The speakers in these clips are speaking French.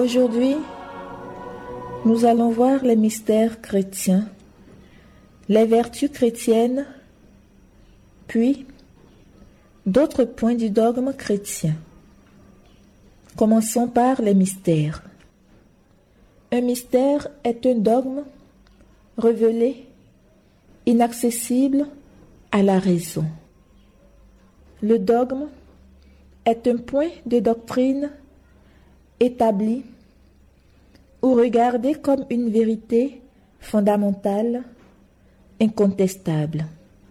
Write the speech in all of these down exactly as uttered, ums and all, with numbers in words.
Aujourd'hui, nous allons voir les mystères chrétiens, les vertus chrétiennes, puis d'autres points du dogme chrétien. Commençons par les mystères. Un mystère est un dogme révélé, inaccessible à la raison. Le dogme est un point de doctrine établi ou regardé comme une vérité fondamentale, incontestable.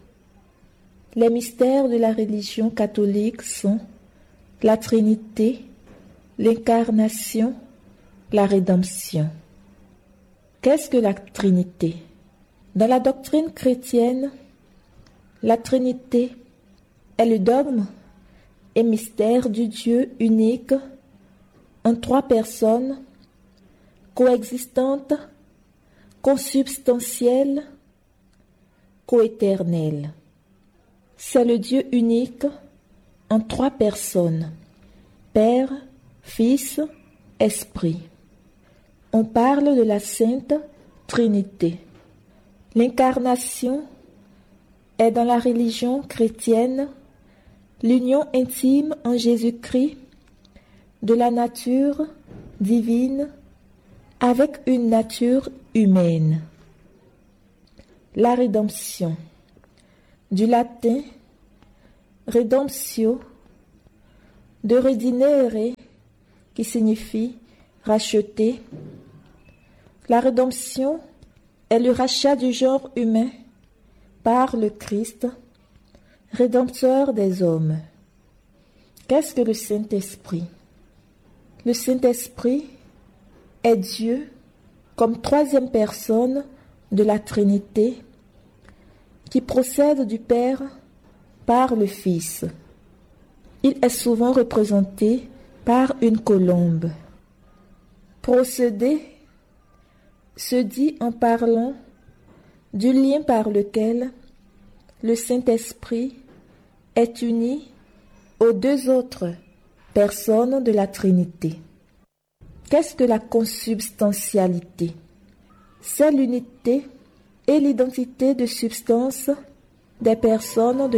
Les mystères de la religion catholique sont la Trinité, l'incarnation, la rédemption. Qu'est-ce que la Trinité? Dans la doctrine chrétienne, la Trinité est le dogme et mystère du Dieu unique en trois personnes, coexistantes, consubstantielles, coéternelles. C'est le Dieu unique en trois personnes, Père, Fils, Esprit. On parle de la Sainte Trinité. L'incarnation est dans la religion chrétienne l'union intime en Jésus-Christ de la nature divine avec une nature humaine. La rédemption, du latin redemptio, de redinere, qui signifie racheter. La rédemption est le rachat du genre humain par le Christ, rédempteur des hommes. Qu'est-ce que le Saint-Esprit? Le Saint-Esprit est Dieu comme troisième personne de la Trinité qui procède du Père par le Fils. Il est souvent représenté par une colombe. Procéder se dit en parlant du lien par lequel le Saint-Esprit est uni aux deux autres personnes de la Trinité. Qu'est-ce que la consubstantialité? C'est l'unité et l'identité de substance des personnes de